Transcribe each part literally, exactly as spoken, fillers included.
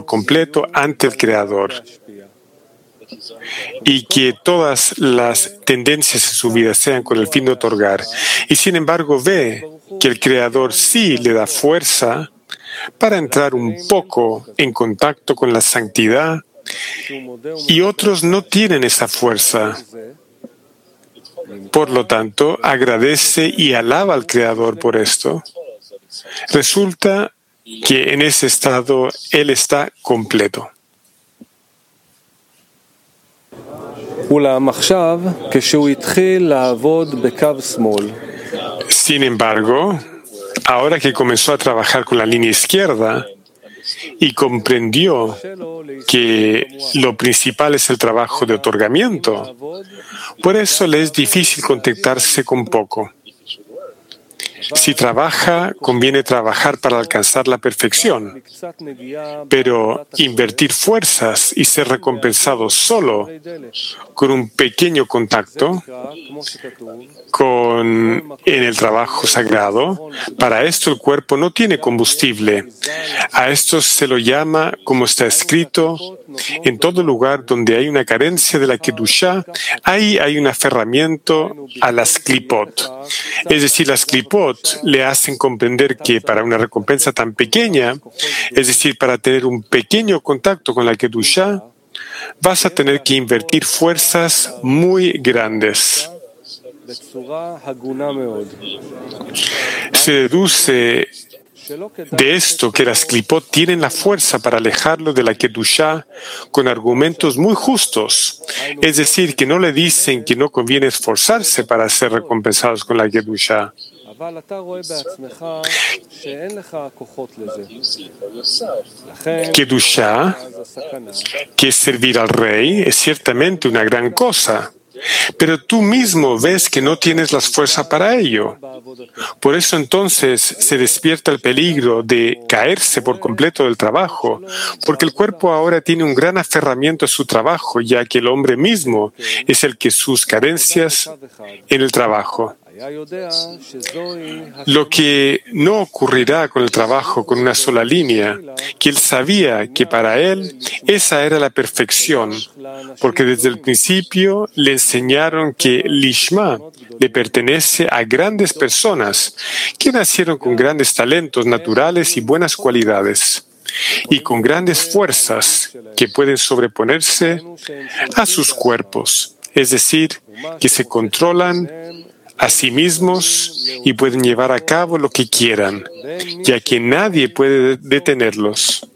por completo ante el Creador y que todas las tendencias en su vida sean con el fin de otorgar. Y sin embargo ve que el Creador sí le da fuerza para entrar un poco en contacto con la santidad y otros no tienen esa fuerza. Por lo tanto, agradece y alaba al Creador por esto. Resulta que en ese estado Él está completo. Sin embargo, ahora que comenzó a trabajar con la línea izquierda y comprendió que lo principal es el trabajo de otorgamiento, por eso le es difícil contactarse con poco. Si trabaja, conviene trabajar para alcanzar la perfección, pero invertir fuerzas y ser recompensado solo con un pequeño contacto con, en el trabajo sagrado, para esto el cuerpo no tiene combustible. A esto se lo llama, como está escrito, en todo lugar donde hay una carencia de la Kedushá, ahí hay un aferramiento a las klipot. Es decir, las klipot le hacen comprender que para una recompensa tan pequeña, es decir, para tener un pequeño contacto con la Kedushá, vas a tener que invertir fuerzas muy grandes. Se deduce de esto que las klipot tienen la fuerza para alejarlo de la Kedushá con argumentos muy justos. Es decir, que no le dicen que no conviene esforzarse para ser recompensados con la Kedushá. Kedushá, que es servir al rey, es ciertamente una gran cosa. Pero tú mismo ves que no tienes las fuerzas para ello. Por eso entonces se despierta el peligro de caerse por completo del trabajo, porque el cuerpo ahora tiene un gran aferramiento a su trabajo, ya que el hombre mismo es el que sus carencias en el trabajo. Lo que no ocurrirá con el trabajo con una sola línea, que él sabía que para él esa era la perfección, porque desde el principio le enseñaron que Lishma le pertenece a grandes personas que nacieron con grandes talentos naturales y buenas cualidades, y con grandes fuerzas que pueden sobreponerse a sus cuerpos, es decir, que se controlan a sí mismos y pueden llevar a cabo lo que quieran, ya que nadie puede detenerlos.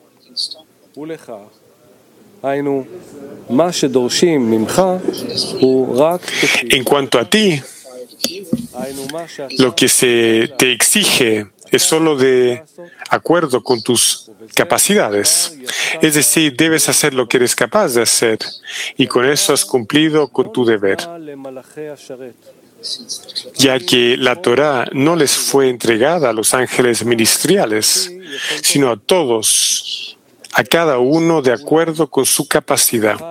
En cuanto a ti, lo que se te exige es solo de acuerdo con tus capacidades. Es decir, debes hacer lo que eres capaz de hacer y con eso has cumplido con tu deber. Ya que la Torá no les fue entregada a los ángeles ministeriales, sino a todos, a cada uno de acuerdo con su capacidad.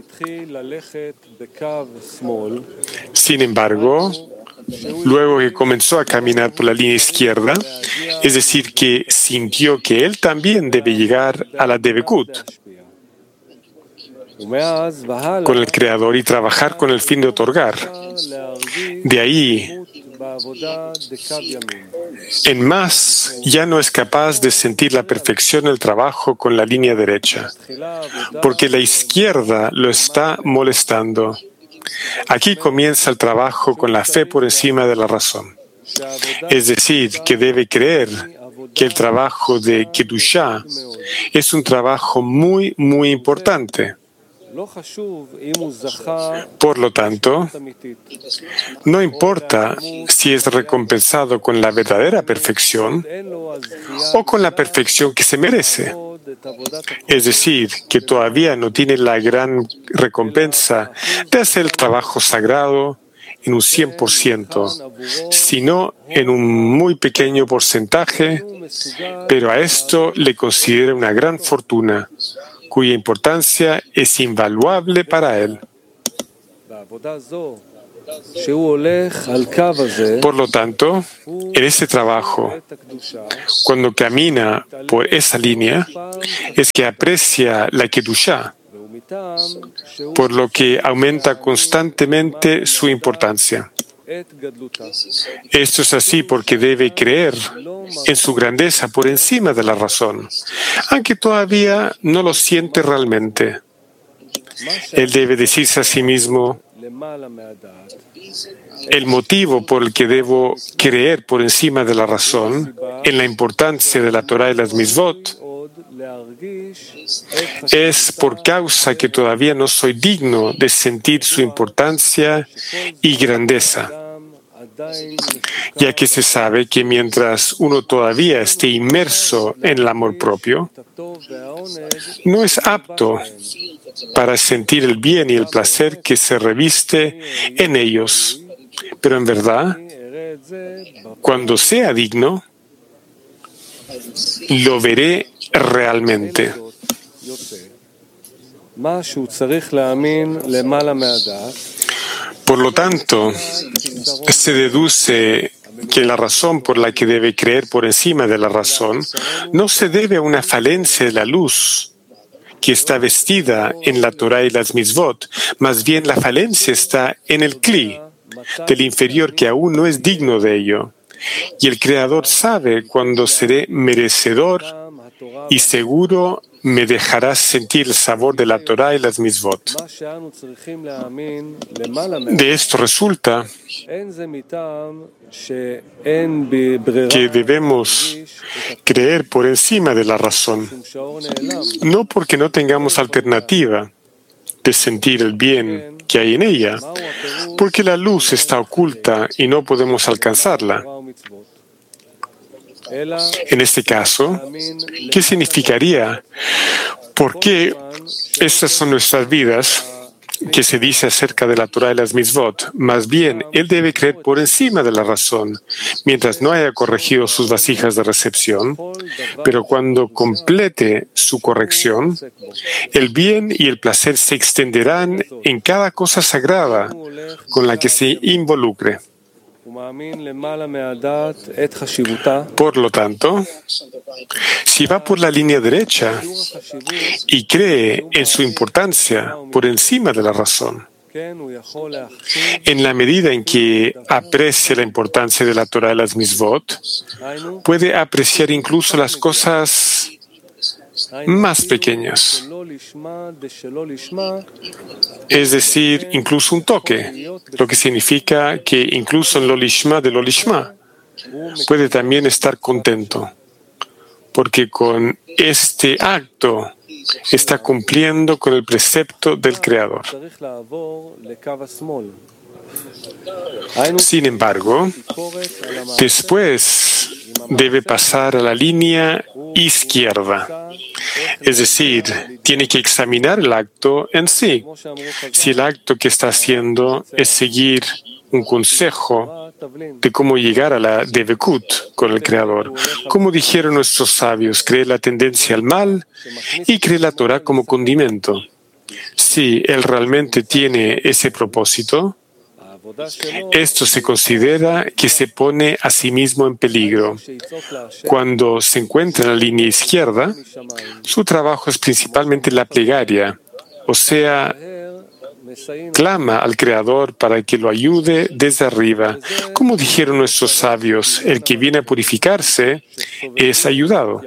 Sin embargo, luego que comenzó a caminar por la línea izquierda, es decir, que sintió que él también debe llegar a la Devekut con el Creador y trabajar con el fin de otorgar. De ahí en más, ya no es capaz de sentir la perfección del trabajo con la línea derecha, porque la izquierda lo está molestando. Aquí comienza el trabajo con la fe por encima de la razón. Es decir, que debe creer que el trabajo de Kedushá es un trabajo muy, muy importante. Por lo tanto, no importa si es recompensado con la verdadera perfección o con la perfección que se merece. Es decir, que todavía no tiene la gran recompensa de hacer el trabajo sagrado en un cien por ciento, sino en un muy pequeño porcentaje, pero a esto le considera una gran fortuna, cuya importancia es invaluable para él. Por lo tanto, en ese trabajo, cuando camina por esa línea, es que aprecia la Kedushá, por lo que aumenta constantemente su importancia. Esto es así porque debe creer en su grandeza por encima de la razón, aunque todavía no lo siente realmente. Él debe decirse a sí mismo: el motivo por el que debo creer por encima de la razón en la importancia de la Torah y las Mitzvot es por causa que todavía no soy digno de sentir su importancia y grandeza, ya que se sabe que mientras uno todavía esté inmerso en el amor propio, no es apto para sentir el bien y el placer que se reviste en ellos. Pero en verdad, cuando sea digno, lo veré realmente. Por lo tanto, se deduce que la razón por la que debe creer por encima de la razón no se debe a una falencia de la luz que está vestida en la Torah y las Mitzvot, más bien la falencia está en el Kli del inferior que aún no es digno de ello. Y el Creador sabe cuándo seré merecedor y seguro me dejarás sentir el sabor de la Torah y las Mitzvot. De esto resulta que debemos creer por encima de la razón, no porque no tengamos alternativa de sentir el bien que hay en ella, porque la luz está oculta y no podemos alcanzarla. En este caso, ¿qué significaría? ¿Por qué estas son nuestras vidas? Que se dice acerca de la Torah y las Mitzvot. Más bien, él debe creer por encima de la razón, mientras no haya corregido sus vasijas de recepción, pero cuando complete su corrección, el bien y el placer se extenderán en cada cosa sagrada con la que se involucre. Por lo tanto, si va por la línea derecha y cree en su importancia por encima de la razón, en la medida en que aprecia la importancia de la Torah y las Mitzvot, puede apreciar incluso las cosas más pequeñas, es decir, incluso un toque, lo que significa que incluso en lo lishma de lo lishma puede también estar contento, porque con este acto está cumpliendo con el precepto del Creador. Sin embargo, después debe pasar a la línea izquierda, es decir, tiene que examinar el acto en sí. Si el acto que está haciendo es seguir un consejo de cómo llegar a la Devekut con el Creador. Como dijeron nuestros sabios, cree la tendencia al mal y cree la Torah como condimento. Si él realmente tiene ese propósito, esto se considera que se pone a sí mismo en peligro. Cuando se encuentra en la línea izquierda, su trabajo es principalmente la plegaria, o sea, clama al Creador para que lo ayude desde arriba. Como dijeron nuestros sabios, el que viene a purificarse es ayudado.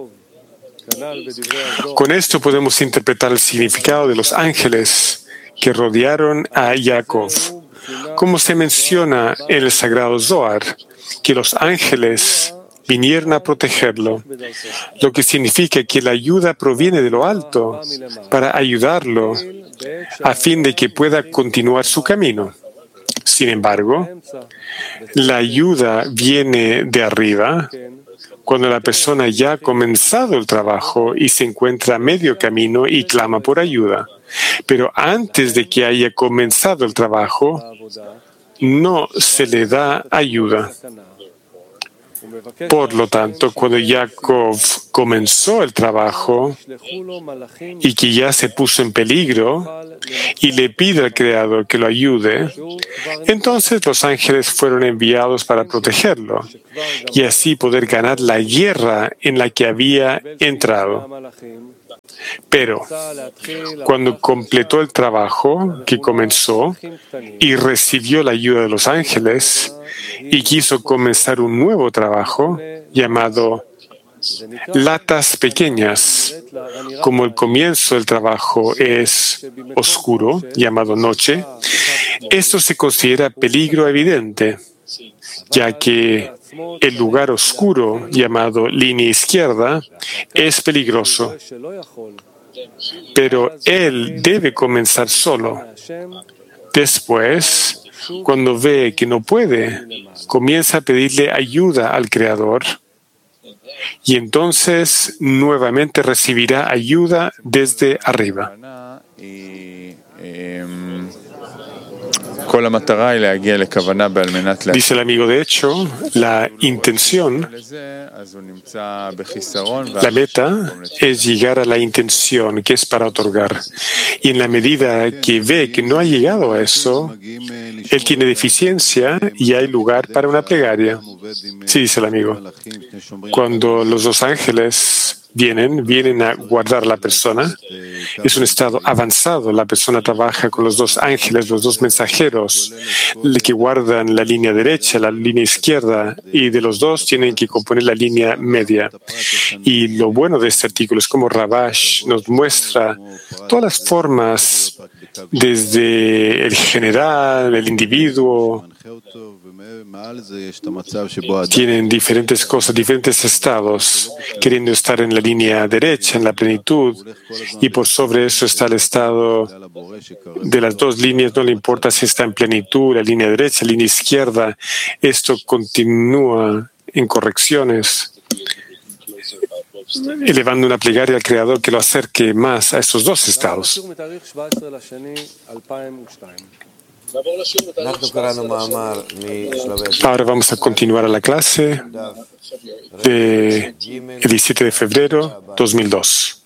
Con esto podemos interpretar el significado de los ángeles que rodearon a Jacob. Como se menciona en el Sagrado Zohar, que los ángeles vinieron a protegerlo, lo que significa que la ayuda proviene de lo alto para ayudarlo a fin de que pueda continuar su camino. Sin embargo, la ayuda viene de arriba cuando la persona ya ha comenzado el trabajo y se encuentra a medio camino y clama por ayuda. Pero antes de que haya comenzado el trabajo, no se le da ayuda. Por lo tanto, cuando Jacob comenzó el trabajo y que ya se puso en peligro y le pide al Creador que lo ayude, entonces los ángeles fueron enviados para protegerlo y así poder ganar la guerra en la que había entrado. Pero cuando completó el trabajo que comenzó y recibió la ayuda de los ángeles y quiso comenzar un nuevo trabajo llamado latas pequeñas, como el comienzo del trabajo es oscuro, llamado noche, esto se considera peligro evidente, ya que el lugar oscuro, llamado línea izquierda, es peligroso. Pero él debe comenzar solo. Después, cuando ve que no puede, comienza a pedirle ayuda al Creador y entonces nuevamente recibirá ayuda desde arriba. Dice el amigo, de hecho, la intención, la meta es llegar a la intención que es para otorgar. Y en la medida que ve que no ha llegado a eso, él tiene deficiencia y hay lugar para una plegaria. Sí, dice el amigo. Cuando los dos ángeles vienen, vienen a guardar a la persona. Es un estado avanzado. La persona trabaja con los dos ángeles, los dos mensajeros, que guardan la línea derecha, la línea izquierda, y de los dos tienen que componer la línea media. Y lo bueno de este artículo es como Rabash nos muestra todas las formas, desde el general, el individuo, tienen diferentes cosas, diferentes estados, queriendo estar en la línea derecha, en la plenitud, y por sobre eso está el estado de las dos líneas, no le importa si está en plenitud, la línea derecha, la línea izquierda, esto continúa en correcciones, elevando una plegaria al Creador que lo acerque más a estos dos estados. Ahora vamos a continuar a la clase del diecisiete de febrero de dos mil dos.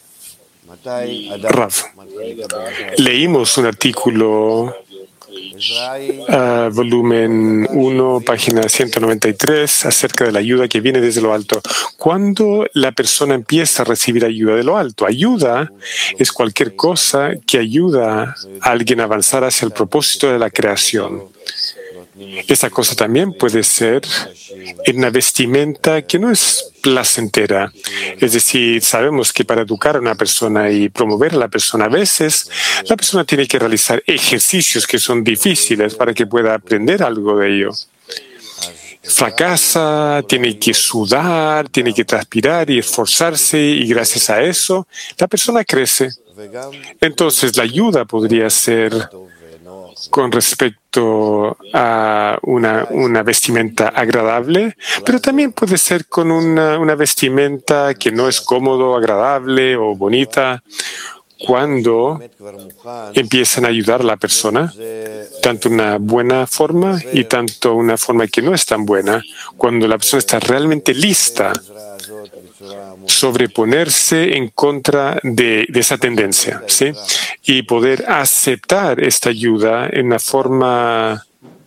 Rav, leímos un artículo, uh, volumen uno, página ciento noventa y tres, acerca de la ayuda que viene desde lo alto. ¿Cuándo la persona empieza a recibir ayuda de lo alto? Ayuda es cualquier cosa que ayuda a alguien a avanzar hacia el propósito de la creación. Esa cosa también puede ser en una vestimenta que no es placentera. Es decir, sabemos que para educar a una persona y promover a la persona, a veces la persona tiene que realizar ejercicios que son difíciles para que pueda aprender algo de ello. Fracasa, tiene que sudar, tiene que transpirar y esforzarse, y gracias a eso la persona crece. Entonces la ayuda podría ser con respecto a una, una vestimenta agradable, pero también puede ser con una, una vestimenta que no es cómodo, agradable o bonita. Cuando empiezan a ayudar a la persona, tanto una buena forma y tanto una forma que no es tan buena, cuando la persona está realmente lista sobreponerse en contra de, de esa tendencia, ¿sí? Y poder aceptar esta ayuda en una forma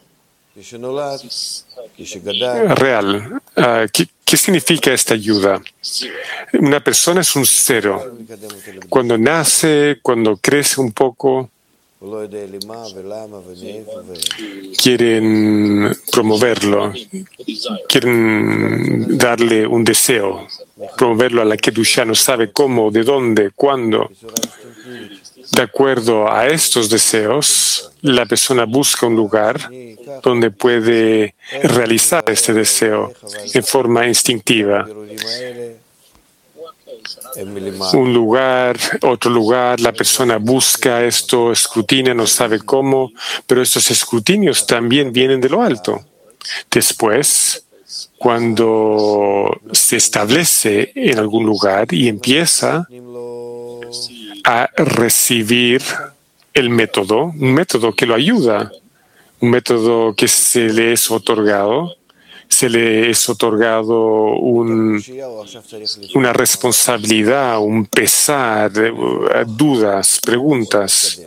real. Uh, ¿qué, ¿Qué significa esta ayuda? Una persona es un cero. Cuando nace, cuando crece un poco, quieren promoverlo, quieren darle un deseo, promoverlo a la Kedusha, no sabe cómo, de dónde, cuándo. De acuerdo a estos deseos, la persona busca un lugar donde puede realizar este deseo en forma instintiva. Un lugar, otro lugar, la persona busca esto, escrutina, no sabe cómo, pero estos escrutinios también vienen de lo alto. Después, cuando se establece en algún lugar y empieza a recibir el método, un método que lo ayuda, un método que se le es otorgado, se le es otorgado un, una responsabilidad, un pesar, dudas, preguntas.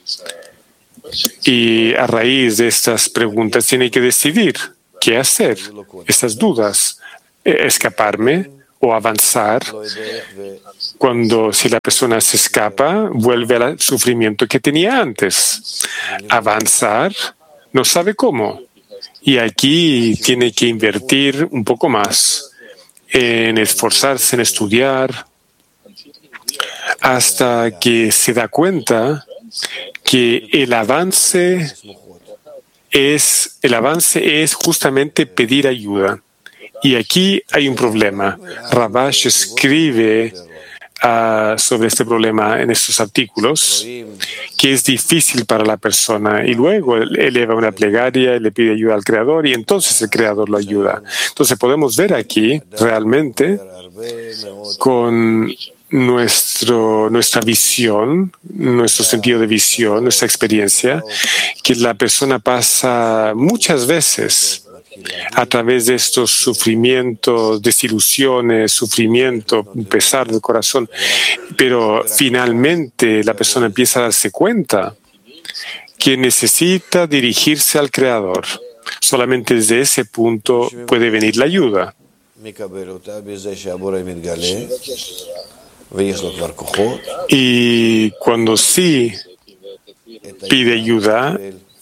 Y a raíz de estas preguntas tiene que decidir qué hacer. Estas dudas, escaparme o avanzar. Cuando si la persona se escapa, vuelve al sufrimiento que tenía antes. Avanzar, no sabe cómo. Y aquí tiene que invertir un poco más en esforzarse, en estudiar, hasta que se da cuenta que el avance es, el avance es justamente pedir ayuda. Y aquí hay un problema. Rabash escribe uh, sobre este problema en estos artículos, que es difícil para la persona. Y luego eleva una plegaria, le pide ayuda al Creador y entonces el Creador lo ayuda. Entonces podemos ver aquí realmente con nuestro, nuestra visión, nuestro sentido de visión, nuestra experiencia, que la persona pasa muchas veces a través de estos sufrimientos, desilusiones, sufrimiento, pesar del corazón, pero finalmente la persona empieza a darse cuenta que necesita dirigirse al Creador. Solamente desde ese punto puede venir la ayuda. Y cuando sí pide ayuda,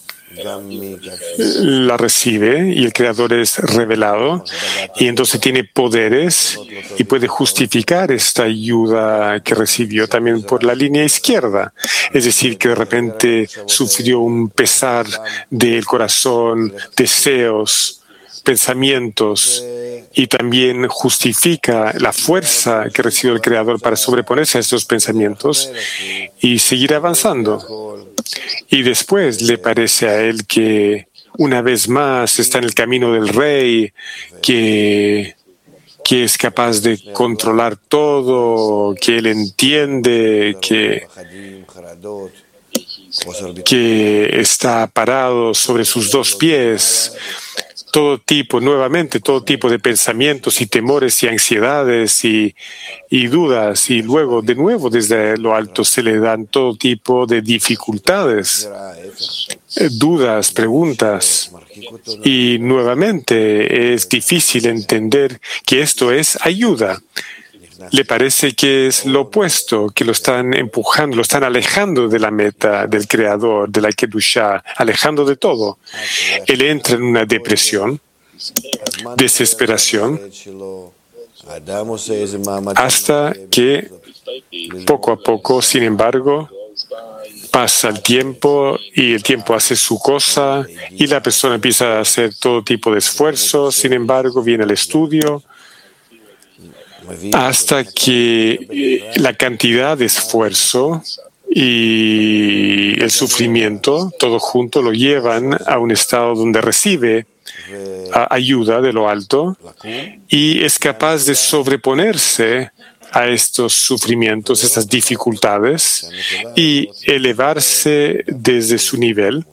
la recibe y el Creador es revelado y entonces tiene poderes y puede justificar esta ayuda que recibió también por la línea izquierda. Es decir, que de repente sufrió un pesar del corazón, deseos, pensamientos, y también justifica la fuerza que recibió el Creador para sobreponerse a estos pensamientos y seguir avanzando. Y después le parece a él que una vez más está en el camino del Rey, que, que es capaz de controlar todo, que él entiende, que, que está parado sobre sus dos pies. Todo tipo, nuevamente, todo tipo de pensamientos y temores y ansiedades y, y dudas. Y luego, de nuevo, desde lo alto se le dan todo tipo de dificultades, eh, dudas, preguntas. Y nuevamente es difícil entender que esto es ayuda. Le parece que es lo opuesto, que lo están empujando, lo están alejando de la meta, del Creador, de la Kedushá, alejando de todo. Él entra en una depresión, desesperación, hasta que poco a poco, sin embargo, pasa el tiempo y el tiempo hace su cosa y la persona empieza a hacer todo tipo de esfuerzos. Sin embargo, viene el estudio, hasta que la cantidad de esfuerzo y el sufrimiento, todo junto, lo llevan a un estado donde recibe ayuda de lo alto y es capaz de sobreponerse a estos sufrimientos, estas dificultades y elevarse desde su nivel.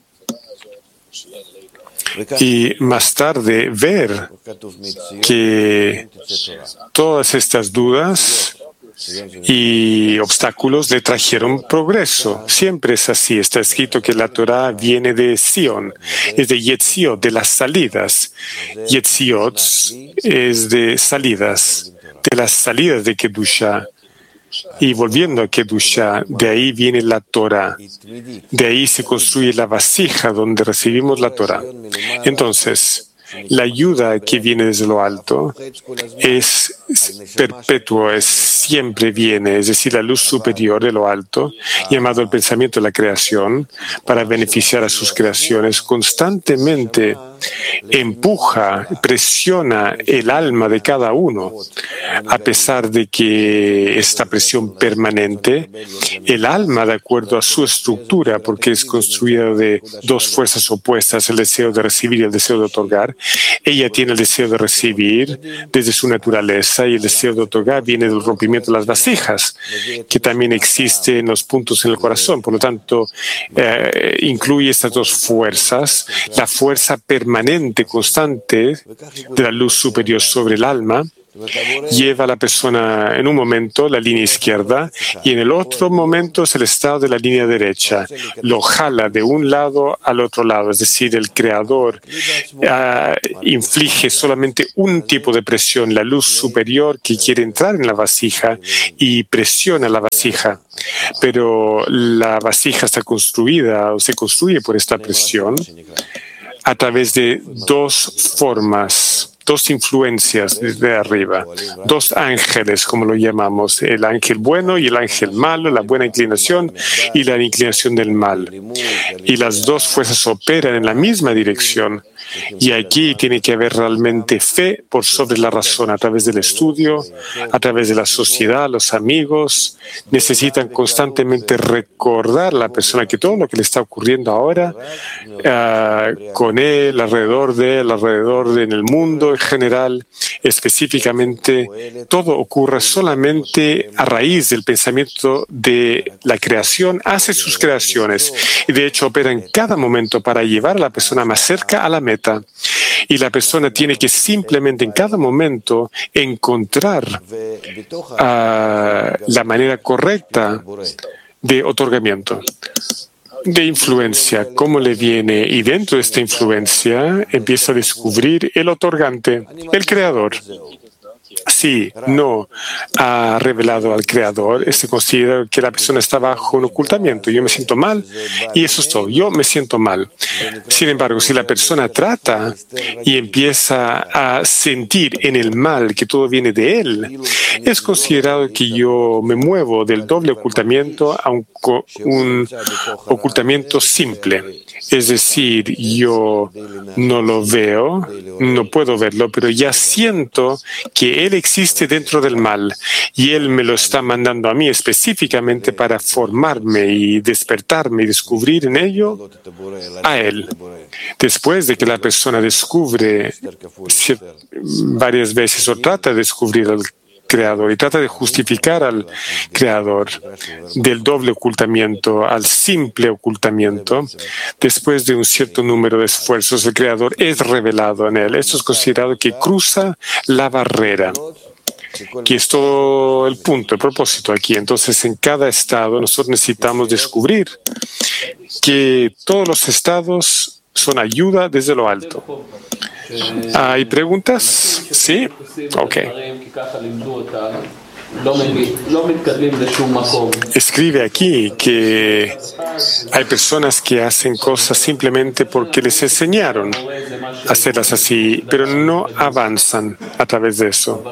Y más tarde ver que todas estas dudas y obstáculos le trajeron progreso. Siempre es así. Está escrito que la Torah viene de Sion, es de Yetziot, de las salidas. Yetziot es de salidas, de las salidas de Kedushá. Y volviendo a Kedushá, de ahí viene la Torah. De ahí se construye la vasija donde recibimos la Torah. Entonces, la ayuda que viene desde lo alto es perpetuo, es siempre viene, es decir, la luz superior de lo alto, llamado el pensamiento de la creación, para beneficiar a sus creaciones, constantemente empuja, presiona el alma de cada uno, a pesar de que esta presión permanente, el alma, de acuerdo a su estructura, porque es construida de dos fuerzas opuestas, el deseo de recibir y el deseo de otorgar, ella tiene el deseo de recibir desde su naturaleza y el deseo de otorgar viene del rompimiento de las vasijas, que también existe en los puntos en el corazón. Por lo tanto, eh, incluye estas dos fuerzas, la fuerza permanente permanente, constante de la luz superior sobre el alma, lleva a la persona en un momento la línea izquierda y en el otro momento es el estado de la línea derecha. Lo jala de un lado al otro lado, es decir, el creador uh, inflige solamente un tipo de presión, la luz superior que quiere entrar en la vasija y presiona la vasija. Pero la vasija está construida o se construye por esta presión a través de dos formas, dos influencias desde arriba, dos ángeles, como lo llamamos, el ángel bueno y el ángel malo, la buena inclinación y la inclinación del mal. Y las dos fuerzas operan en la misma dirección. Y aquí tiene que haber realmente fe por sobre la razón, a través del estudio, a través de la sociedad, los amigos. Necesitan constantemente recordar a la persona que todo lo que le está ocurriendo ahora, uh, con él, alrededor de él, alrededor de en el mundo en general, específicamente, todo ocurre solamente a raíz del pensamiento de la creación, hace sus creaciones y de hecho opera en cada momento para llevar a la persona más cerca a la meta. Y la persona tiene que simplemente en cada momento encontrar uh, la manera correcta de otorgamiento, de influencia, cómo le viene. Y dentro de esta influencia empieza a descubrir el otorgante, el creador. Si no ha revelado al Creador, se considera que la persona está bajo un ocultamiento. Yo me siento mal y eso es todo. Yo me siento mal. Sin embargo, si la persona trata y empieza a sentir en el mal que todo viene de él, es considerado que yo me muevo del doble ocultamiento a un, un ocultamiento simple. Es decir, yo no lo veo, no puedo verlo, pero ya siento que él existe dentro del mal y él me lo está mandando a mí específicamente para formarme y despertarme y descubrir en ello a él. Después de que la persona descubre varias veces o trata de descubrir al Creador y trata de justificar al Creador del doble ocultamiento al simple ocultamiento, después de un cierto número de esfuerzos, el Creador es revelado en él. Esto es considerado que cruza la barrera, que es todo el punto, el propósito aquí. Entonces, en cada estado nosotros necesitamos descubrir que todos los estados son ayuda desde lo alto. ¿Hay preguntas? ¿Sí? Ok. Escribe aquí que hay personas que hacen cosas simplemente porque les enseñaron a hacerlas así, pero no avanzan a través de eso.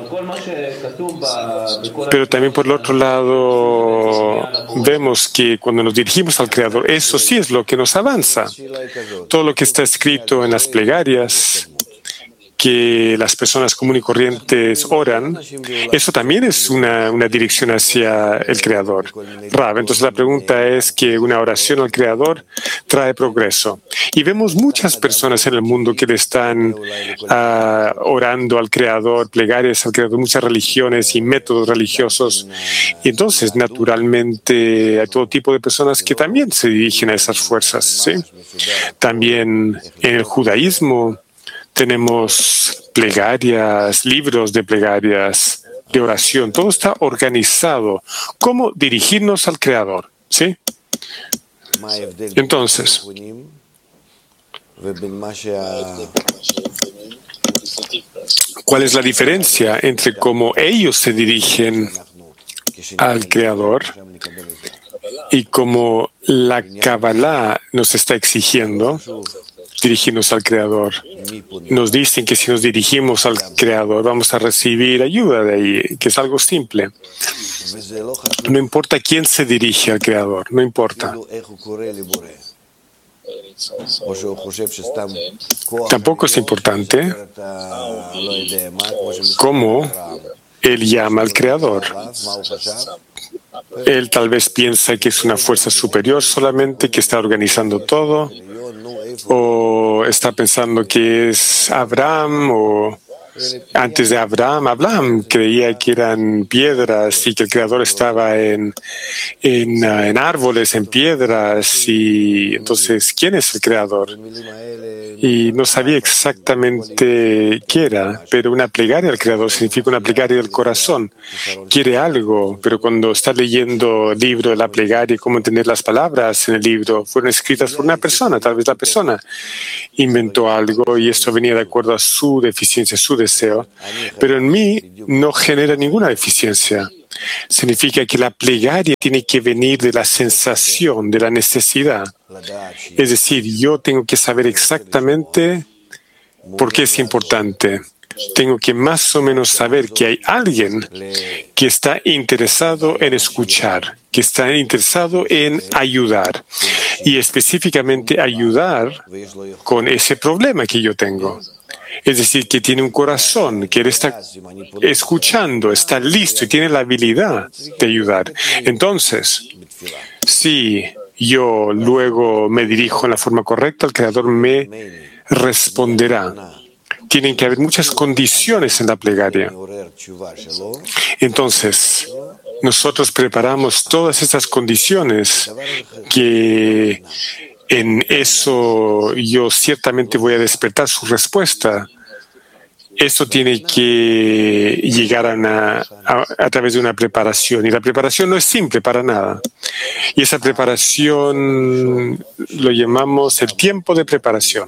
Pero también por el otro lado vemos que cuando nos dirigimos al Creador, eso sí es lo que nos avanza. Todo lo que está escrito en las plegarias que las personas comunes y corrientes oran, eso también es una, una dirección hacia el Creador. Rav, entonces la pregunta es que una oración al Creador trae progreso. Y vemos muchas personas en el mundo que le están uh, orando al Creador, plegarias al Creador, muchas religiones y métodos religiosos. Y entonces, naturalmente, hay todo tipo de personas que también se dirigen a esas fuerzas, ¿sí? También en el judaísmo tenemos plegarias, libros de plegarias, de oración. Todo está organizado. ¿Cómo dirigirnos al Creador? ¿Sí? Entonces, ¿cuál es la diferencia entre cómo ellos se dirigen al Creador y cómo la Kabbalah nos está exigiendo dirigirnos al Creador? Nos dicen que si nos dirigimos al Creador vamos a recibir ayuda de ahí, que es algo simple. No importa quién se dirige al Creador, no importa. Tampoco es importante cómo él llama al Creador. Él tal vez piensa que es una fuerza superior solamente, que está organizando todo, o está pensando que es Abraham, o Antes de Abraham, Abraham creía que eran piedras y que el Creador estaba en, en, uh, en árboles, en piedras. Y entonces, ¿quién es el Creador? Y no sabía exactamente qué era, pero una plegaria al Creador significa una plegaria del corazón. Quiere algo, pero cuando está leyendo el libro de la plegaria, cómo entender las palabras en el libro, fueron escritas por una persona. Tal vez la persona inventó algo y esto venía de acuerdo a su deficiencia, su deseo, pero en mí no genera ninguna deficiencia. Significa que la plegaria tiene que venir de la sensación, de la necesidad. Es decir, yo tengo que saber exactamente por qué es importante. Tengo que más o menos saber que hay alguien que está interesado en escuchar, que está interesado en ayudar y específicamente ayudar con ese problema que yo tengo. Es decir, que tiene un corazón, que él está escuchando, está listo y tiene la habilidad de ayudar. Entonces, si yo luego me dirijo en la forma correcta, el Creador me responderá. Tienen que haber muchas condiciones en la plegaria. Entonces, nosotros preparamos todas estas condiciones que en eso yo ciertamente voy a despertar su respuesta. Eso tiene que llegar a, una, a, a través de una preparación. Y la preparación no es simple para nada. Y esa preparación lo llamamos el tiempo de preparación.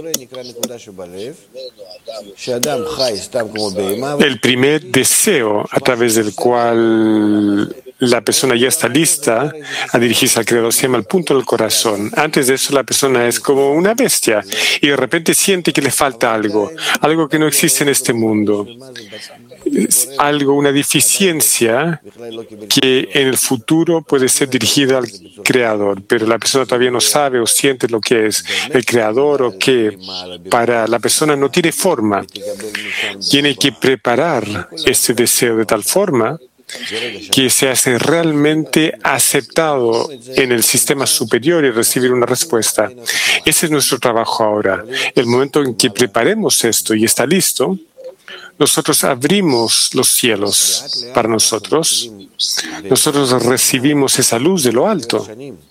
El primer deseo a través del cual la persona ya está lista a dirigirse al Creador se llama el punto del corazón. Antes de eso, la persona es como una bestia y de repente siente que le falta algo, algo que no existe en este mundo. Es algo, una deficiencia que en el futuro puede ser dirigida al Creador, pero la persona todavía no sabe o siente lo que es el Creador o que para la persona no tiene forma. Tiene que preparar este deseo de tal forma que se hace realmente aceptado en el sistema superior y recibir una respuesta. Ese es nuestro trabajo ahora. El momento en que preparemos esto y está listo, nosotros abrimos los cielos para nosotros. Nosotros recibimos esa luz de lo alto.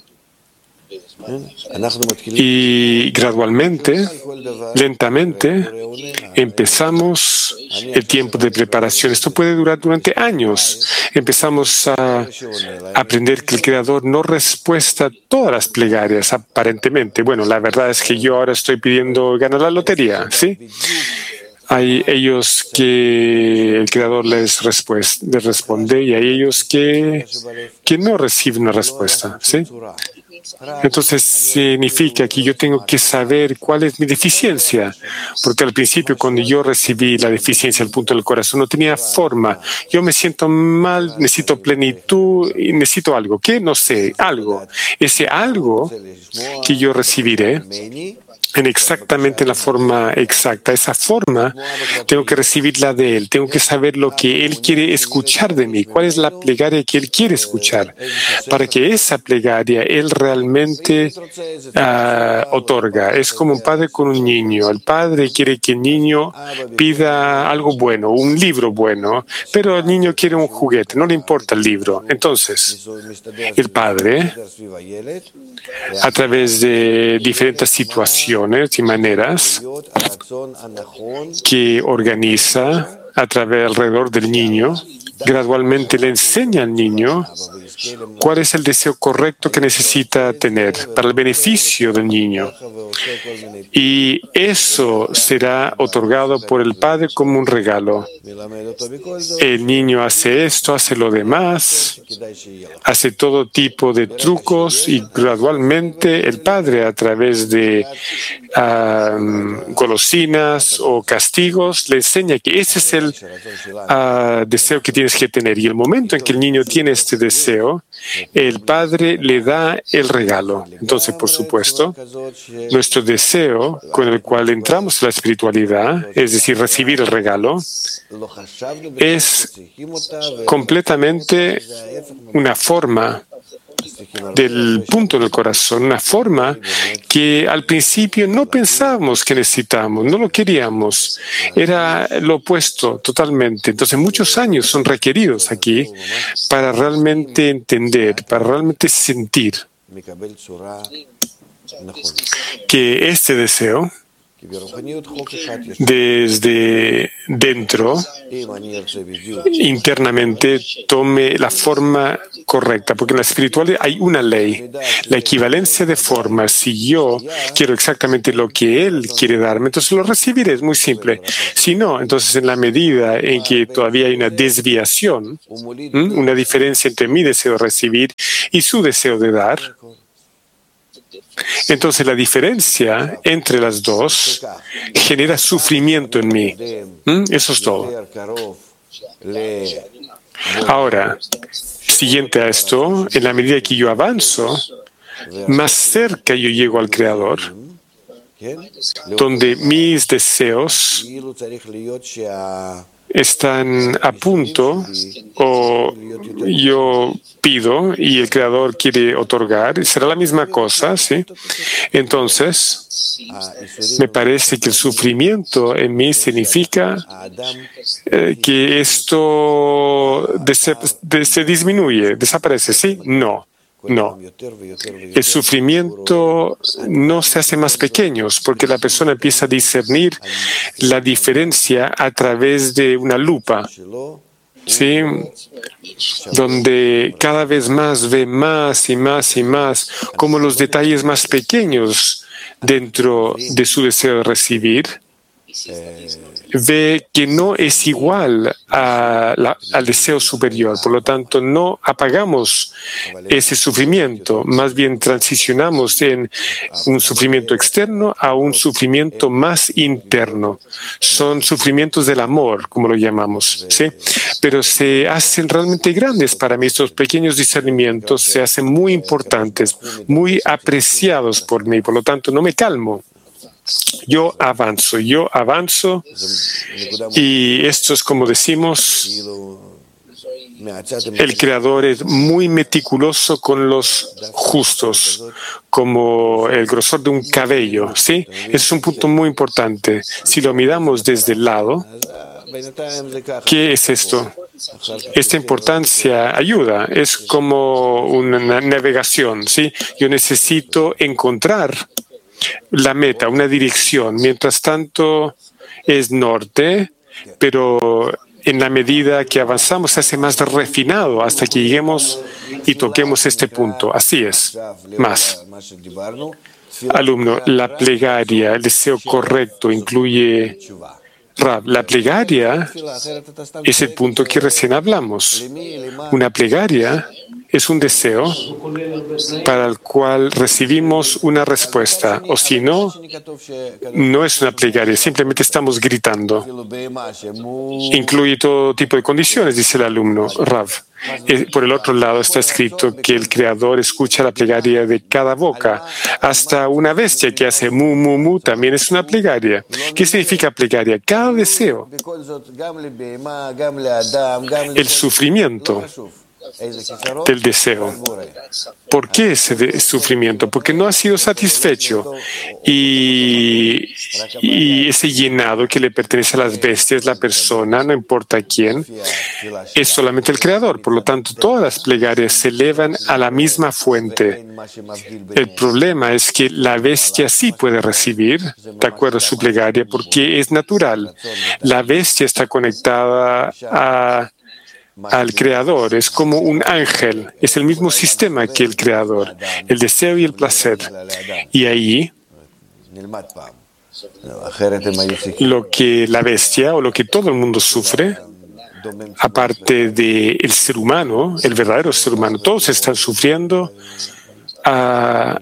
Y gradualmente, lentamente, empezamos el tiempo de preparación. Esto puede durar durante años. Empezamos a aprender que el Creador no respuesta a todas las plegarias, aparentemente. Bueno, la verdad es que yo ahora estoy pidiendo ganar la lotería, ¿sí? Hay ellos que el Creador les, les responde y hay ellos que, que no reciben una respuesta, ¿sí? Entonces significa que yo tengo que saber cuál es mi deficiencia, porque al principio cuando yo recibí la deficiencia al punto del corazón no tenía forma. Yo me siento mal, necesito plenitud y necesito algo. ¿Qué? No sé, algo. Ese algo que yo recibiré en exactamente la forma exacta. Esa forma tengo que recibirla de Él. Tengo que saber lo que Él quiere escuchar de mí. ¿Cuál es la plegaria que Él quiere escuchar? Para que esa plegaria Él realmente uh, otorga. Es como un padre con un niño. El padre quiere que el niño pida algo bueno, un libro bueno, pero el niño quiere un juguete. No le importa el libro. Entonces, el padre, a través de diferentes situaciones y maneras que organiza a través alrededor del niño, gradualmente le enseña al niño cuál es el deseo correcto que necesita tener para el beneficio del niño. Y eso será otorgado por el Padre como un regalo. El niño hace esto, hace lo demás, hace todo tipo de trucos y gradualmente el Padre, a través de um, golosinas o castigos, le enseña que ese es el uh, deseo que tienes que tener. Y el momento en que el niño tiene este deseo, el Padre le da el regalo. Entonces, por supuesto, nuestro deseo con el cual entramos en la espiritualidad, es decir, recibir el regalo, es completamente una forma del punto del corazón, una forma que al principio no pensábamos que necesitábamos, no lo queríamos. Era lo opuesto totalmente. Entonces muchos años son requeridos aquí para realmente entender, para realmente sentir que este deseo desde dentro, internamente, tome la forma correcta, porque en la espiritualidad hay una ley, la equivalencia de formas. Si yo quiero exactamente lo que Él quiere darme, entonces lo recibiré, es muy simple. Si no, entonces en la medida en que todavía hay una desviación, ¿m? una diferencia entre mi deseo de recibir y su deseo de dar, entonces la diferencia entre las dos genera sufrimiento en mí. ¿Mm? Eso es todo. Ahora, siguiente a esto, en la medida que yo avanzo, más cerca yo llego al Creador, donde mis deseos están a punto, o yo pido y el Creador quiere otorgar, será la misma cosa, ¿sí? Entonces, me parece que el sufrimiento en mí significa eh, que esto se disminuye, desaparece, ¿sí? No. No. El sufrimiento no se hace más pequeño porque la persona empieza a discernir la diferencia a través de una lupa, ¿sí? Donde cada vez más ve más y más y más como los detalles más pequeños dentro de su deseo de recibir, ve que no es igual a la, al deseo superior. Por lo tanto, no apagamos ese sufrimiento, más bien transicionamos en un sufrimiento externo a un sufrimiento más interno. Son sufrimientos del amor, como lo llamamos, ¿sí? Pero se hacen realmente grandes para mí. Estos pequeños discernimientos se hacen muy importantes, muy apreciados por mí. Por lo tanto, no me calmo. Yo avanzo, yo avanzo, y esto es como decimos, el Creador es muy meticuloso con los justos, como el grosor de un cabello, ¿sí? Ese es un punto muy importante. Si lo miramos desde el lado, ¿qué es esto? Esta importancia ayuda, es como una navegación, ¿sí? Yo necesito encontrar la meta, una dirección. Mientras tanto, es norte, pero en la medida que avanzamos se hace más refinado hasta que lleguemos y toquemos este punto. Así es. Más. Alumno, la plegaria, el deseo correcto incluye Rav. La plegaria es el punto que recién hablamos. Una plegaria es un deseo para el cual recibimos una respuesta, o si no, no es una plegaria, simplemente estamos gritando. Incluye todo tipo de condiciones, dice el alumno Rav. Por el otro lado está escrito que el Creador escucha la plegaria de cada boca. Hasta una bestia que hace mu, mu, mu también es una plegaria. ¿Qué significa plegaria? Cada deseo. El sufrimiento del deseo. ¿Por qué ese sufrimiento? Porque no ha sido satisfecho, y, y ese llenado que le pertenece a las bestias, la persona, no importa quién, es solamente el Creador. Por lo tanto, todas las plegarias se elevan a la misma fuente. El problema es que la bestia sí puede recibir, de acuerdo a su plegaria, porque es natural. La bestia está conectada a al Creador, es como un ángel, es el mismo sistema que el Creador, el deseo y el placer. Y ahí, lo que la bestia o lo que todo el mundo sufre, aparte del ser humano, el verdadero ser humano, todos están sufriendo. Uh,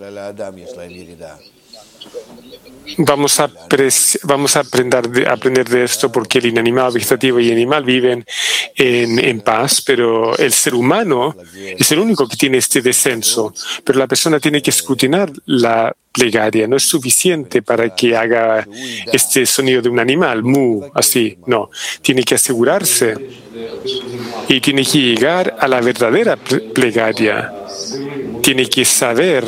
Vamos a, vamos a aprender, de, aprender de esto porque el inanimado, vegetativo y animal viven en, en paz, pero el ser humano es el único que tiene este descenso. Pero la persona tiene que escrutinar la plegaria. No es suficiente para que haga este sonido de un animal, mu, así. No, tiene que asegurarse y tiene que llegar a la verdadera plegaria. Tiene que saber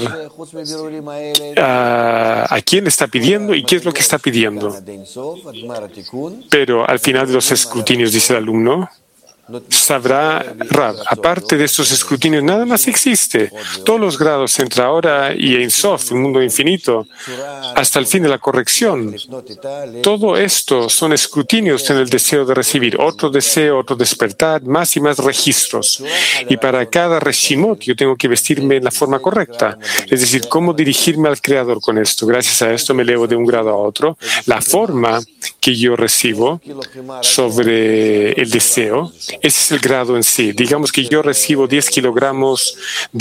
a, a quién está pidiendo y qué es lo que está pidiendo. Pero al final de los escrutinios, dice el alumno, sabrá Rab, aparte de estos escrutinios, nada más existe. Todos los grados entre ahora y Ein Sof, el mundo infinito, hasta el fin de la corrección. Todo esto son escrutinios en el deseo de recibir. Otro deseo, otro despertar, más y más registros. Y para cada reshimot yo tengo que vestirme en la forma correcta. Es decir, cómo dirigirme al Creador con esto. Gracias a esto me elevo de un grado a otro. La forma que yo recibo sobre el deseo, ese es el grado en sí. Digamos que yo recibo diez kilogramos